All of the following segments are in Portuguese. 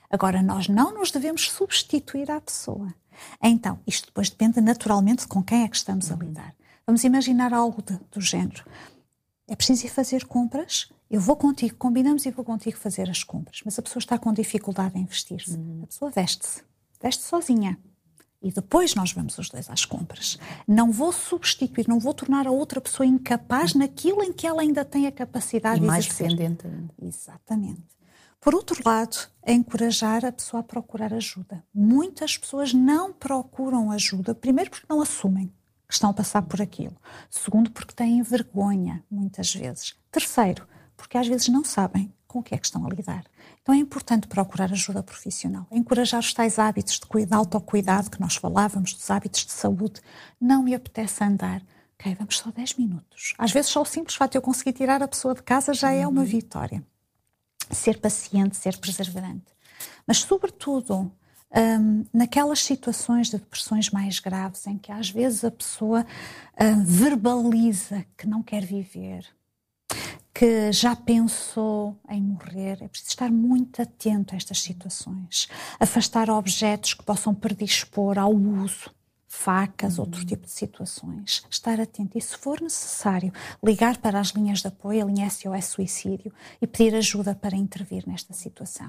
Agora, nós não nos devemos substituir à pessoa. Então, isto depois depende naturalmente de com quem é que estamos a lidar. Vamos imaginar algo do género. É preciso ir fazer compras, eu vou contigo, combinamos e vou contigo fazer as compras, mas a pessoa está com dificuldade em vestir-se. A pessoa veste sozinha. E depois nós vamos os dois às compras. Não vou substituir, não vou tornar a outra pessoa incapaz naquilo em que ela ainda tem a capacidade de mais exercer. dependente ainda. Exatamente. Por outro lado, é encorajar a pessoa a procurar ajuda. Muitas pessoas não procuram ajuda, primeiro porque não assumem que estão a passar por aquilo. Segundo, porque têm vergonha, muitas vezes. Terceiro, porque às vezes não sabem com o que é que estão a lidar. Então é importante procurar ajuda profissional, encorajar os tais hábitos de autocuidado que nós falávamos, dos hábitos de saúde. Não me apetece andar. Ok, vamos só 10 minutos. Às vezes só o simples fato de eu conseguir tirar a pessoa de casa já é uma vitória. Ser paciente, ser perseverante. Mas sobretudo naquelas situações de depressões mais graves em que às vezes a pessoa verbaliza que não quer viver, que já pensou em morrer, é preciso estar muito atento a estas situações. Afastar objetos que possam predispor ao uso, facas, outro tipo de situações. Estar atento e, se for necessário, ligar para as linhas de apoio, a linha SOS Suicídio, e pedir ajuda para intervir nesta situação.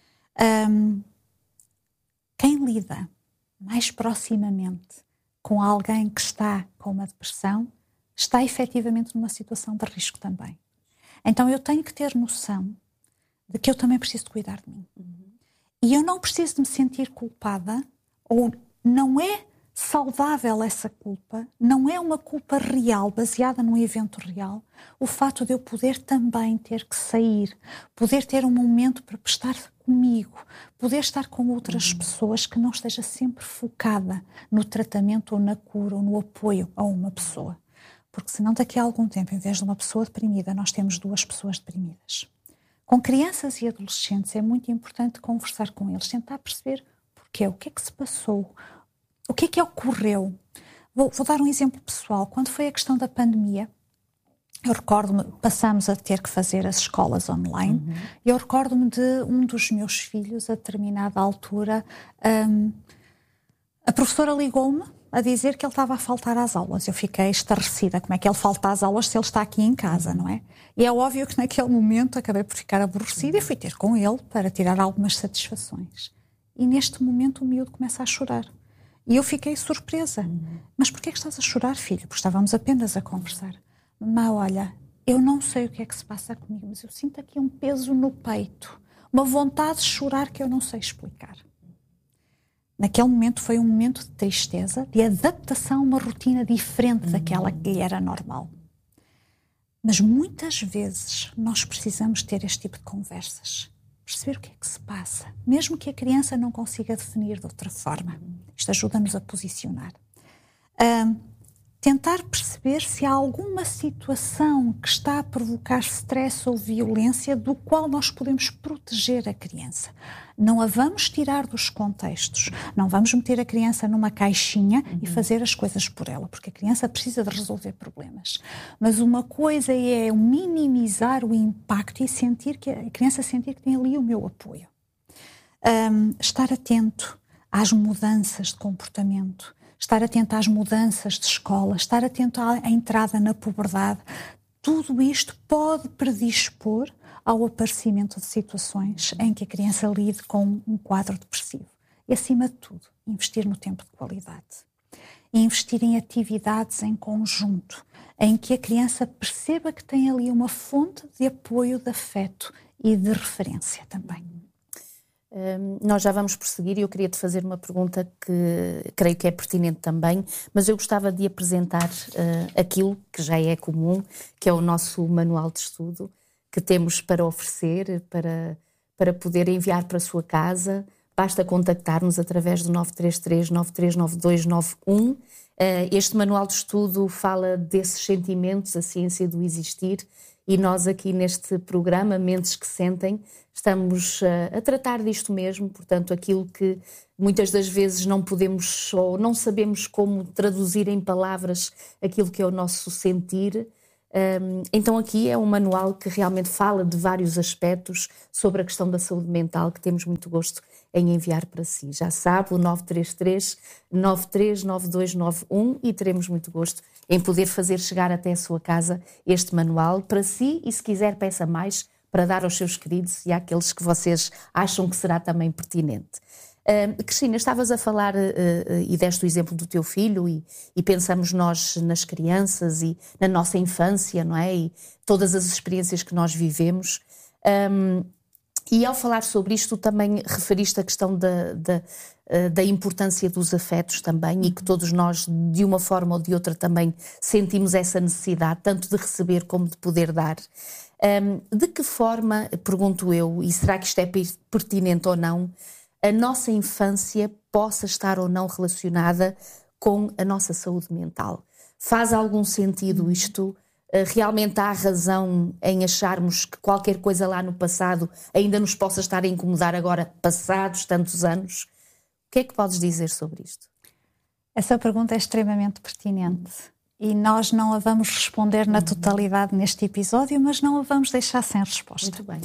Quem lida mais proximamente com alguém que está com uma depressão está efetivamente numa situação de risco também. Então eu tenho que ter noção de que eu também preciso de cuidar de mim. E eu não preciso de me sentir culpada, ou não é saudável essa culpa, não é uma culpa real, baseada num evento real, o fato de eu poder também ter que sair, poder ter um momento para estar comigo, poder estar com outras pessoas, que não esteja sempre focada no tratamento ou na cura ou no apoio a uma pessoa. Porque senão daqui a algum tempo, em vez de uma pessoa deprimida, nós temos duas pessoas deprimidas. Com crianças e adolescentes é muito importante conversar com eles, tentar perceber porquê, o que é que se passou, o que é que ocorreu. Vou dar um exemplo pessoal. Quando foi a questão da pandemia, eu recordo-me, passamos a ter que fazer as escolas online, e eu recordo-me de um dos meus filhos, a determinada altura, a professora ligou-me a dizer que ele estava a faltar às aulas. Eu fiquei estarrecida. Como é que ele falta às aulas se ele está aqui em casa, não é? E é óbvio que naquele momento acabei por ficar aborrecida e fui ter com ele para tirar algumas satisfações. E neste momento o miúdo começa a chorar. E eu fiquei surpresa. Mas porquê é que estás a chorar, filho? Porque estávamos apenas a conversar. Mas olha, eu não sei o que é que se passa comigo, mas eu sinto aqui um peso no peito. Uma vontade de chorar que eu não sei explicar. Naquele momento foi um momento de tristeza, de adaptação a uma rotina diferente daquela que lhe era normal. Mas muitas vezes nós precisamos ter este tipo de conversas. Perceber o que é que se passa. Mesmo que a criança não consiga definir de outra forma. Isto ajuda-nos a posicionar. Tentar perceber se há alguma situação que está a provocar stress ou violência do qual nós podemos proteger a criança. Não a vamos tirar dos contextos, não vamos meter a criança numa caixinha e fazer as coisas por ela, porque a criança precisa de resolver problemas. Mas uma coisa é minimizar o impacto e sentir que a criança sentir que tem ali o meu apoio. Estar atento às mudanças de comportamento, estar atento às mudanças de escola, estar atento à entrada na puberdade. Tudo isto pode predispor ao aparecimento de situações em que a criança lide com um quadro depressivo. E, acima de tudo, investir no tempo de qualidade. E investir em atividades em conjunto, em que a criança perceba que tem ali uma fonte de apoio, de afeto e de referência também. Nós já vamos prosseguir e eu queria te fazer uma pergunta que creio que é pertinente também, mas eu gostava de apresentar aquilo que já é comum, que é o nosso manual de estudo, que temos para oferecer, para poder enviar para a sua casa. Basta contactar-nos através do 933-939291. Este manual de estudo fala desses sentimentos, a ciência do existir, e nós aqui neste programa, Mentes que Sentem, estamos a tratar disto mesmo, portanto, aquilo que muitas das vezes não podemos ou não sabemos como traduzir em palavras aquilo que é o nosso sentir. Então aqui é um manual que realmente fala de vários aspectos sobre a questão da saúde mental, que temos muito gosto em enviar para si. Já sabe, o 933-939291, e teremos muito gosto em poder fazer chegar até a sua casa este manual para si, e se quiser peça mais para dar aos seus queridos e àqueles que vocês acham que será também pertinente. Cristina, estavas a falar e deste o exemplo do teu filho e pensamos nós nas crianças e na nossa infância, não é? E todas as experiências que nós vivemos. E ao falar sobre isto também referiste a questão da importância dos afetos também, e que todos nós, de uma forma ou de outra, também sentimos essa necessidade, tanto de receber como de poder dar. De que forma, pergunto eu, e será que isto é pertinente ou não, a nossa infância possa estar ou não relacionada com a nossa saúde mental? Faz algum sentido isto? Realmente há razão em acharmos que qualquer coisa lá no passado ainda nos possa estar a incomodar agora, passados tantos anos? O que é que podes dizer sobre isto? Essa pergunta é extremamente pertinente e nós não a vamos responder na totalidade neste episódio, mas não a vamos deixar sem resposta. Muito bem.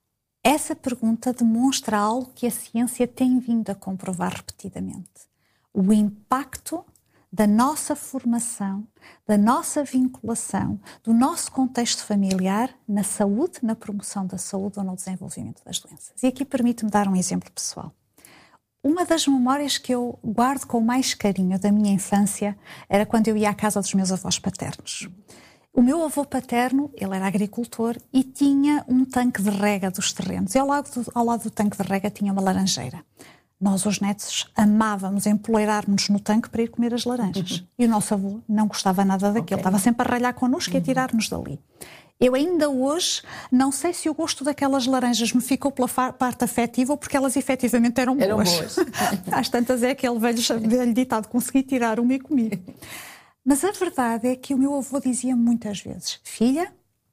Essa pergunta demonstra algo que a ciência tem vindo a comprovar repetidamente. O impacto da nossa formação, da nossa vinculação, do nosso contexto familiar na saúde, na promoção da saúde ou no desenvolvimento das doenças. E aqui permite-me dar um exemplo pessoal. Uma das memórias que eu guardo com mais carinho da minha infância era quando eu ia à casa dos meus avós paternos. O meu avô paterno, ele era agricultor e tinha um tanque de rega dos terrenos. E ao lado do tanque de rega tinha uma laranjeira. Nós, os netos, amávamos empoleirar-nos no tanque para ir comer as laranjas. E o nosso avô não gostava nada daquilo. Estava sempre a ralhar connosco e a tirar-nos dali. Eu ainda hoje não sei se o gosto daquelas laranjas me ficou pela parte afetiva ou porque elas efetivamente eram boas. Às tantas é aquele velho ditado, consegui tirar uma e comi. Mas a verdade é que o meu avô dizia muitas vezes: filha,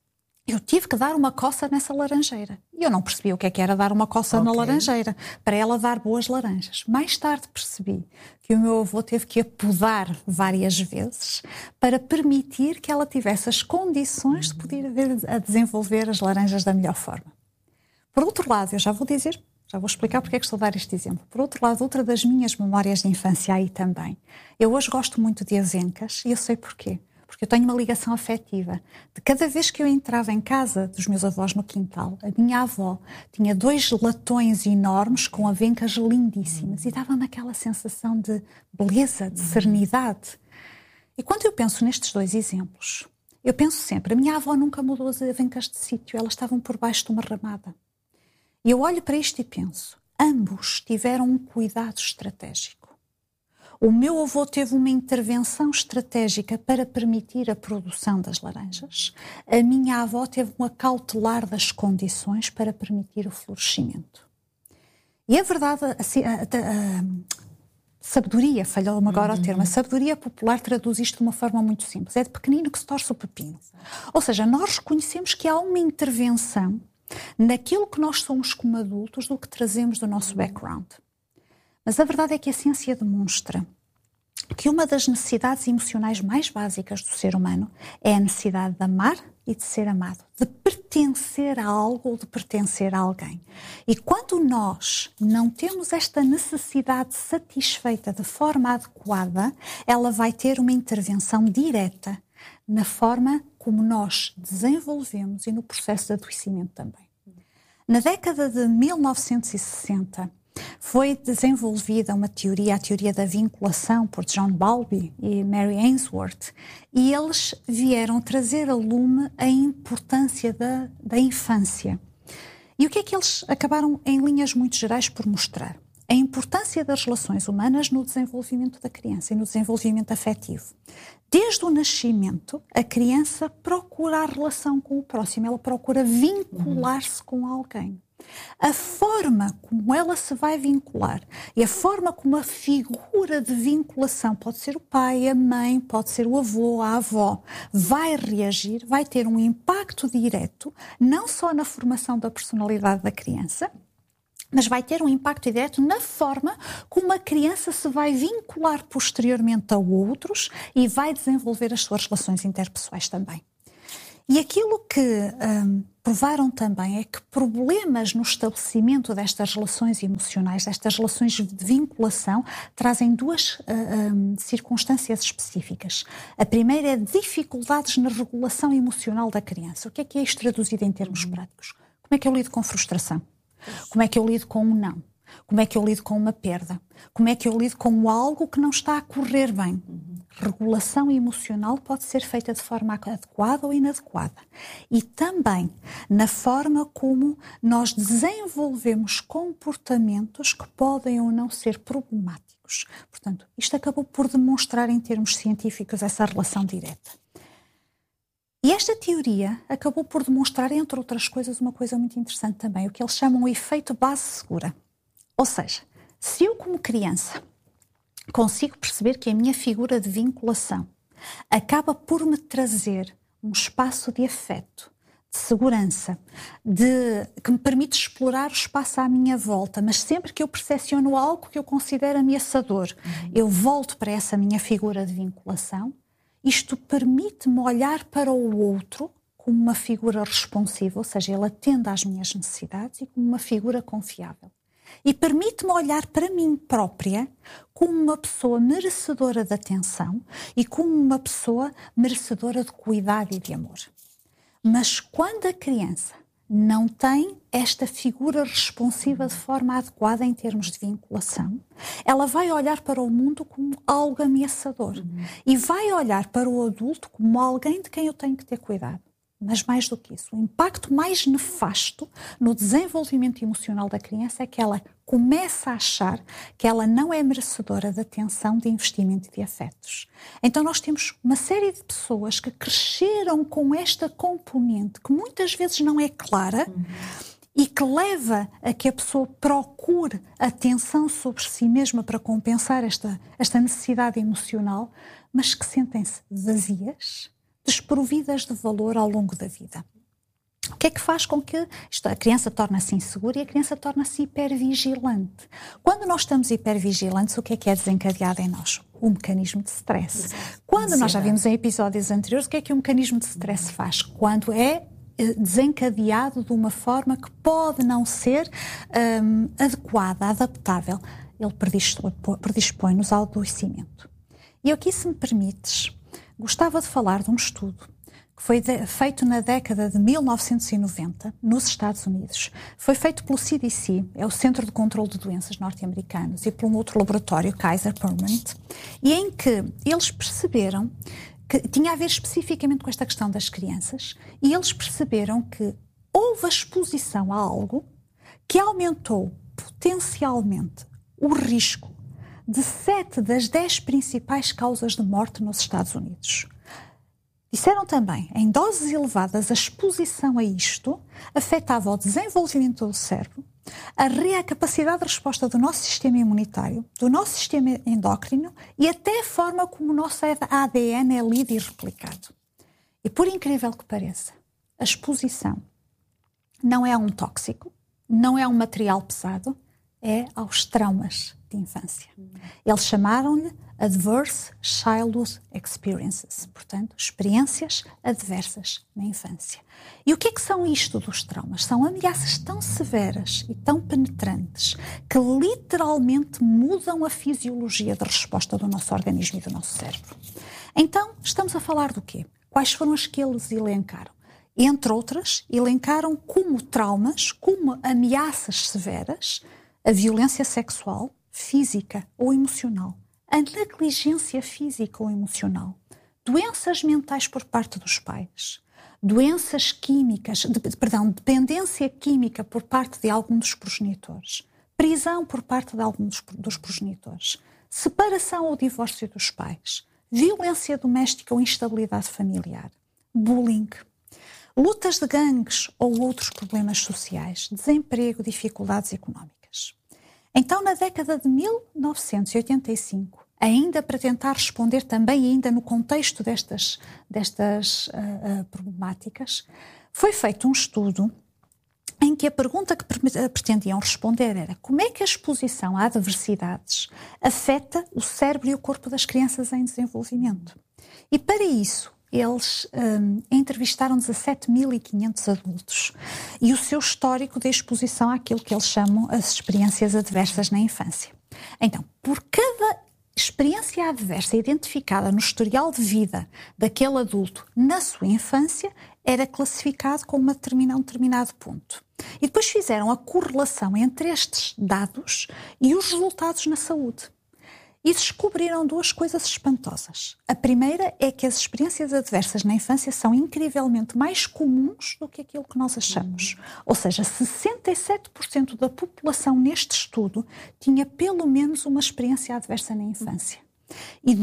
eu tive que dar uma coça nessa laranjeira. E eu não percebi o que era dar uma coça na laranjeira, para ela dar boas laranjas. Mais tarde percebi que o meu avô teve que a podar várias vezes para permitir que ela tivesse as condições de poder a desenvolver as laranjas da melhor forma. Por outro lado, eu já vou explicar porque é que estou a dar este exemplo. Por outro lado, outra das minhas memórias de infância aí também. Eu hoje gosto muito de avencas e eu sei porquê. Porque eu tenho uma ligação afetiva. De cada vez que eu entrava em casa dos meus avós no quintal, a minha avó tinha 2 latões enormes com avencas lindíssimas e dava-me aquela sensação de beleza, de serenidade. E quando eu penso nestes 2 exemplos, eu penso sempre, a minha avó nunca mudou as avencas de sítio, elas estavam por baixo de uma ramada. E eu olho para isto e penso, ambos tiveram um cuidado estratégico. O meu avô teve uma intervenção estratégica para permitir a produção das laranjas. A minha avó teve um acautelar das condições para permitir o florescimento. E a verdade, a sabedoria, falhou-me agora o termo, a sabedoria popular traduz isto de uma forma muito simples. É de pequenino que se torce o pepino. Ou seja, nós reconhecemos que há uma intervenção naquilo que nós somos como adultos do que trazemos do nosso background. Mas a verdade é que a ciência demonstra que uma das necessidades emocionais mais básicas do ser humano é a necessidade de amar e de ser amado, de pertencer a algo ou de pertencer a alguém. E quando nós não temos esta necessidade satisfeita de forma adequada, ela vai ter uma intervenção direta na forma como nós desenvolvemos e no processo de adoecimento também. Na década de 1960, foi desenvolvida uma teoria, a teoria da vinculação, por John Bowlby e Mary Ainsworth, e eles vieram trazer a lume a importância da infância. E o que é que eles acabaram, em linhas muito gerais, por mostrar? A importância das relações humanas no desenvolvimento da criança e no desenvolvimento afetivo. Desde o nascimento, a criança procura a relação com o próximo, ela procura vincular-se com alguém. A forma como ela se vai vincular e a forma como a figura de vinculação, pode ser o pai, a mãe, pode ser o avô, a avó, vai reagir, vai ter um impacto direto, não só na formação da personalidade da criança, mas vai ter um impacto direto na forma como a criança se vai vincular posteriormente a outros e vai desenvolver as suas relações interpessoais também. E aquilo que provaram também é que problemas no estabelecimento destas relações emocionais, destas relações de vinculação, trazem duas circunstâncias específicas. A primeira é dificuldades na regulação emocional da criança. O que é isto traduzido em termos práticos? Como é que eu lido com frustração? Como é que eu lido com um não? Como é que eu lido com uma perda? Como é que eu lido com algo que não está a correr bem? Regulação emocional pode ser feita de forma adequada ou inadequada. E também na forma como nós desenvolvemos comportamentos que podem ou não ser problemáticos. Portanto, isto acabou por demonstrar em termos científicos essa relação direta. E esta teoria acabou por demonstrar, entre outras coisas, uma coisa muito interessante também, o que eles chamam o efeito base segura. Ou seja, se eu como criança consigo perceber que a minha figura de vinculação acaba por me trazer um espaço de afeto, de segurança, que me permite explorar o espaço à minha volta, mas sempre que eu percepciono algo que eu considero ameaçador, eu volto para essa minha figura de vinculação. Isto permite-me olhar para o outro como uma figura responsiva, ou seja, ele atende às minhas necessidades, e como uma figura confiável. E permite-me olhar para mim própria como uma pessoa merecedora de atenção e como uma pessoa merecedora de cuidado e de amor. Mas quando a criança não tem esta figura responsiva de forma adequada em termos de vinculação, ela vai olhar para o mundo como algo ameaçador e vai olhar para o adulto como alguém de quem eu tenho que ter cuidado. Mas mais do que isso, o impacto mais nefasto no desenvolvimento emocional da criança é que ela começa a achar que ela não é merecedora de atenção, de investimento e de afetos. Então nós temos uma série de pessoas que cresceram com esta componente que muitas vezes não é clara e que leva a que a pessoa procure atenção sobre si mesma para compensar esta necessidade emocional, mas que sentem-se vazias, desprovidas de valor ao longo da vida. O que é que faz com que a criança torna-se insegura e a criança torna-se hipervigilante? Quando nós estamos hipervigilantes, o que é desencadeado em nós? O mecanismo de stress. Quando nós já vimos em episódios anteriores, o que é que o mecanismo de stress faz? Quando é desencadeado de uma forma que pode não ser adequada, adaptável, ele predispõe-nos ao adoecimento. E aqui, se me permites, gostava de falar de um estudo que foi feito na década de 1990, nos Estados Unidos. Foi feito pelo CDC, é o Centro de Controlo de Doenças norte-americanos, e por um outro laboratório, Kaiser Permanente, e em que eles perceberam que tinha a ver especificamente com esta questão das crianças, e eles perceberam que houve a exposição a algo que aumentou potencialmente o risco de 7 das 10 principais causas de morte nos Estados Unidos. Disseram também, em doses elevadas, a exposição a isto afetava o desenvolvimento do cérebro, a capacidade de resposta do nosso sistema imunitário, do nosso sistema endócrino e até a forma como o nosso ADN é lido e replicado. E por incrível que pareça, a exposição não é um tóxico, não é um material pesado, é aos traumas de infância. Eles chamaram-lhe Adverse Childhood Experiences, portanto, experiências adversas na infância. E o que é que são isto dos traumas? São ameaças tão severas e tão penetrantes que literalmente mudam a fisiologia de resposta do nosso organismo e do nosso cérebro. Então, estamos a falar do quê? Quais foram as que eles elencaram? Entre outras, elencaram como traumas, como ameaças severas, a violência sexual, física ou emocional, a negligência física ou emocional, doenças mentais por parte dos pais, doenças químicas, dependência química por parte de algum dos progenitores, prisão por parte de algum dos progenitores, separação ou divórcio dos pais, violência doméstica ou instabilidade familiar, bullying, lutas de gangues ou outros problemas sociais, desemprego, dificuldades económicas. Então, na década de 1985, ainda para tentar responder também, ainda no contexto destas problemáticas, foi feito um estudo em que a pergunta que pretendiam responder era: como é que a exposição a adversidades afeta o cérebro e o corpo das crianças em desenvolvimento? E para isso, eles entrevistaram 17.500 adultos e o seu histórico de exposição àquilo que eles chamam as experiências adversas na infância. Então, por cada experiência adversa identificada no historial de vida daquele adulto na sua infância, era classificado com um determinado ponto. E depois fizeram a correlação entre estes dados e os resultados na saúde. E descobriram duas coisas espantosas. A primeira é que as experiências adversas na infância são incrivelmente mais comuns do que aquilo que nós achamos. Ou seja, 67% da população neste estudo tinha pelo menos uma experiência adversa na infância. E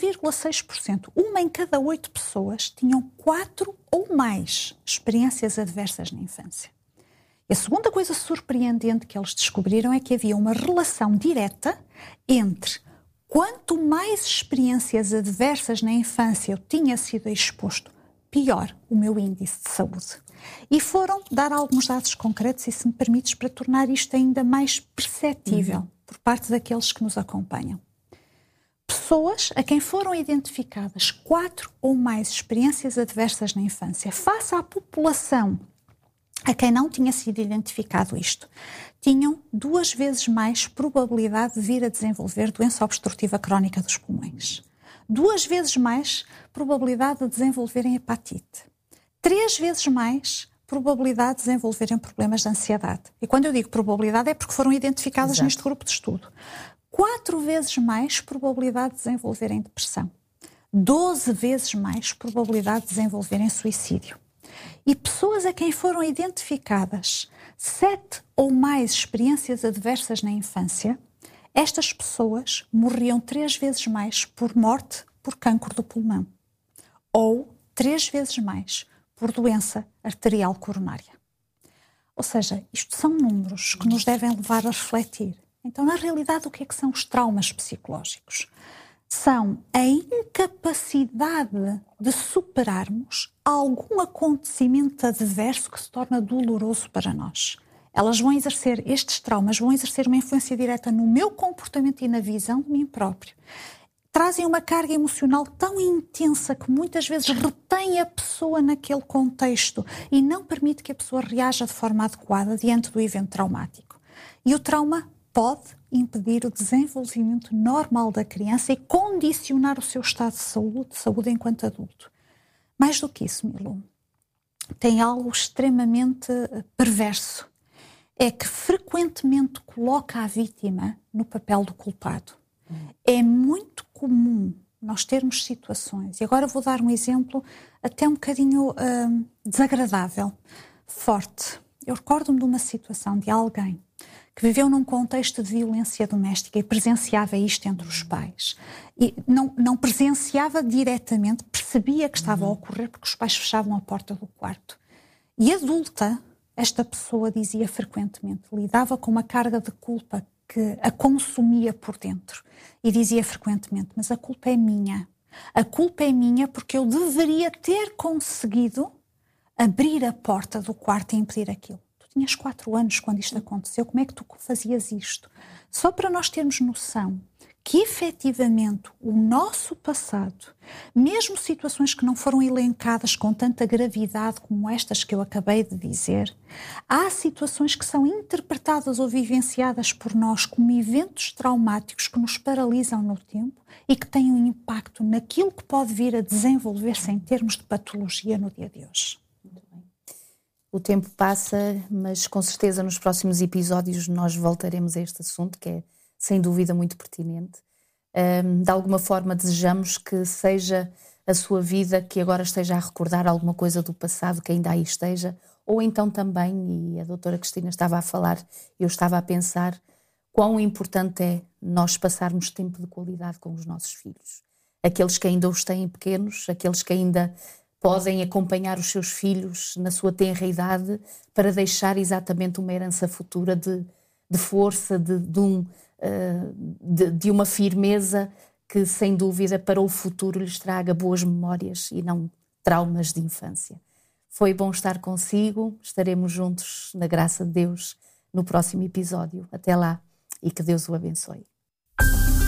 12,6%, uma em cada 8 pessoas, tinham 4 ou mais experiências adversas na infância. E a segunda coisa surpreendente que eles descobriram é que havia uma relação direta entre quanto mais experiências adversas na infância eu tinha sido exposto, pior o meu índice de saúde. E foram dar alguns dados concretos, e se me permites, para tornar isto ainda mais perceptível por parte daqueles que nos acompanham. Pessoas a quem foram identificadas 4 ou mais experiências adversas na infância, face à população a quem não tinha sido identificado isto, tinham 2 vezes mais probabilidade de vir a desenvolver doença obstrutiva crónica dos pulmões. 2 vezes mais probabilidade de desenvolverem hepatite. 3 vezes mais probabilidade de desenvolverem problemas de ansiedade. E quando eu digo probabilidade é porque foram identificadas neste grupo de estudo. 4 vezes mais probabilidade de desenvolverem depressão. 12 vezes mais probabilidade de desenvolverem suicídio. E pessoas a quem foram identificadas 7 ou mais experiências adversas na infância, estas pessoas morriam 3 vezes mais por morte por cancro do pulmão. Ou 3 vezes mais por doença arterial coronária. Ou seja, isto são números que nos devem levar a refletir. Então, na realidade, o que é que são os traumas psicológicos? São a incapacidade de superarmos algum acontecimento adverso que se torna doloroso para nós. Estes traumas vão exercer uma influência direta no meu comportamento e na visão de mim próprio. Trazem uma carga emocional tão intensa que muitas vezes retém a pessoa naquele contexto e não permite que a pessoa reaja de forma adequada diante do evento traumático. E o trauma pode impedir o desenvolvimento normal da criança e condicionar o seu estado de saúde enquanto adulto. Mais do que isso, Milu, tem algo extremamente perverso. É que frequentemente coloca a vítima no papel do culpado. É muito comum nós termos situações, e agora vou dar um exemplo até um bocadinho desagradável, forte. Eu recordo-me de uma situação de alguém que viveu num contexto de violência doméstica e presenciava isto entre os pais. E não presenciava diretamente, percebia que estava a ocorrer porque os pais fechavam a porta do quarto. E adulta, esta pessoa dizia frequentemente, lidava com uma carga de culpa que a consumia por dentro. E dizia frequentemente, mas a culpa é minha. A culpa é minha porque eu deveria ter conseguido abrir a porta do quarto e impedir aquilo. Tinhas 4 anos quando isto aconteceu, como é que tu fazias isto? Só para nós termos noção que efetivamente o nosso passado, mesmo situações que não foram elencadas com tanta gravidade como estas que eu acabei de dizer, há situações que são interpretadas ou vivenciadas por nós como eventos traumáticos que nos paralisam no tempo e que têm um impacto naquilo que pode vir a desenvolver-se em termos de patologia no dia de hoje. O tempo passa, mas com certeza nos próximos episódios nós voltaremos a este assunto, que é sem dúvida muito pertinente. De alguma forma desejamos que seja a sua vida que agora esteja a recordar alguma coisa do passado que ainda aí esteja, ou então também, e a doutora Cristina estava a falar, eu estava a pensar quão importante é nós passarmos tempo de qualidade com os nossos filhos. Aqueles que ainda os têm pequenos, aqueles que ainda podem acompanhar os seus filhos na sua tenra idade para deixar exatamente uma herança futura de força, de uma firmeza que, sem dúvida, para o futuro lhes traga boas memórias e não traumas de infância. Foi bom estar consigo, estaremos juntos, na graça de Deus, no próximo episódio. Até lá e que Deus o abençoe.